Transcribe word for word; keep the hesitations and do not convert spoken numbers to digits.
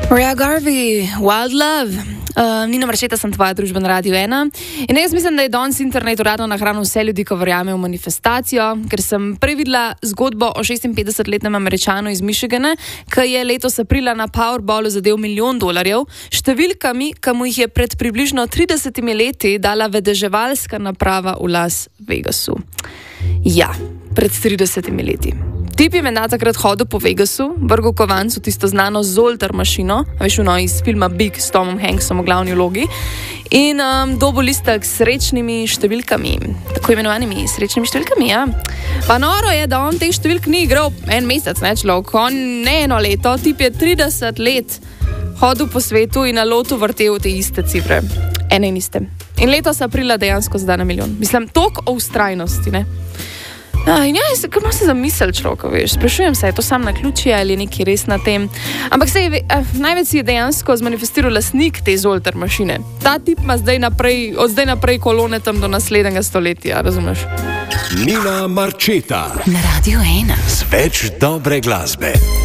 Mariah Garvey, Wild Love. Uh, Nina Marčeta, sem tvoja družba na Radio ena. In jaz mislim, da je danes internet uradno nahranil vse ljudi, ki verjamejo v manifestacijo, ker sem prej videla zgodbo o šestinpetdesetletnem Američanu iz Michigana, ki je letos aprila na Powerballu zadel milijon dolarjev, številkami, ki mu jih je pred približno tridesetimi leti dala vedeževalska naprava v Las Vegasu. Ja, pred tridesetimi leti. Tip je menda takrat hodil po Vegasu, vrgel kovancu tisto znano Zoltar mašino, veš, ono iz filma Big s Tomom Hanksom v glavni vlogi, in um, dobil listek s srečnimi številkami, tako imenovanimi srečnimi številkami, ja. Pa noro je, da on teh številk ni igral en mesec, ne človek, on ne eno leto, tip je trideset let hodil po svetu in na lotu vrtel te iste cifre, ene in iste. In letos aprila dejansko zda na milijon. Mislim, toliko o ustrajnosti, ne. Ah, in ja, kar ima se za misel človeka, veš, sprašujem se, je to sam na ključje ali je nekaj res na tem. Ampak se je, eh, največ si je dejansko zmanifestiral lastnik te Zoltar mašine. Ta tip ima zdaj naprej, od zdaj naprej kolone tam do naslednjega stoletja, razumeš? Nina Marčeta na Radio ena. Z več dobre glasbe.